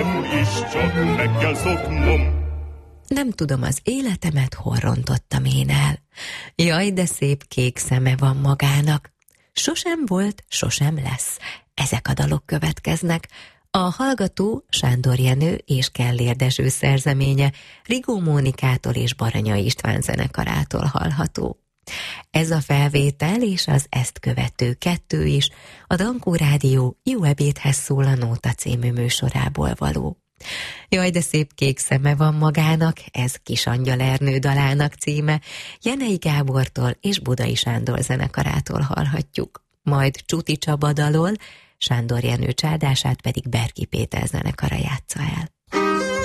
is csak meg kell szoknom. Nem tudom, az életemet hol rontottam én el. Jaj, de szép kék szeme van magának. Sosem volt, sosem lesz. Ezek a dalok következnek. A hallgató Sándor Jenő és Kellér Dezső szerzeménye Rigó Mónikától és Baranya István zenekarától hallható. Ez a felvétel és az ezt követő 2 is a Dankó Rádió Jó ebédhez szól a Nóta című műsorából való. Jaj, de szép kék szeme van magának, ez Kis Angyal Ernő dalának címe, Jenei Gábortól és Budai Sándor zenekarától hallhatjuk. Majd Csuti Csaba dalol, Sándor Jenő csáldását pedig Berki Péter zenekara játsza el.